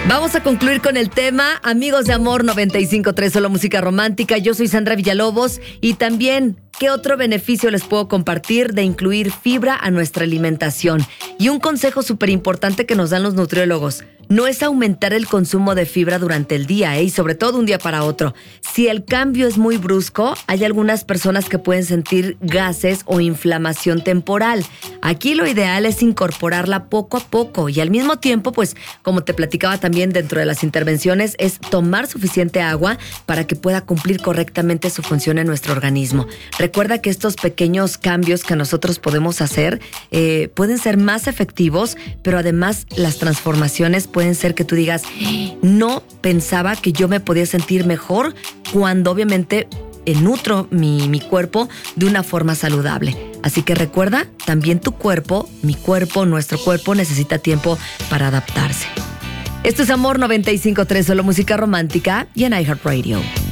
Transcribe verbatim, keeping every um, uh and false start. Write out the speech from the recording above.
Vamos a concluir con el tema Amigos de Amor noventa y cinco punto tres, solo música romántica. Yo soy Sandra Villalobos y también, ¿qué otro beneficio les puedo compartir de incluir fibra a nuestra alimentación? Y un consejo súper importante que nos dan los nutriólogos. No es aumentar el consumo de fibra durante el día, ¿eh? Y sobre todo de un día para otro. Si el cambio es muy brusco, hay algunas personas que pueden sentir gases o inflamación temporal. Aquí lo ideal es incorporarla poco a poco y al mismo tiempo, pues, como te platicaba también dentro de las intervenciones, es tomar suficiente agua para que pueda cumplir correctamente su función en nuestro organismo. Recuerda que estos pequeños cambios que nosotros podemos hacer eh, pueden ser más efectivos, pero además las transformaciones pueden pueden ser que tú digas, no pensaba que yo me podía sentir mejor cuando obviamente nutro mi, mi cuerpo de una forma saludable. Así que recuerda, también tu cuerpo, mi cuerpo, nuestro cuerpo necesita tiempo para adaptarse. Esto es Amor noventa y cinco punto tres, solo música romántica y en iHeartRadio.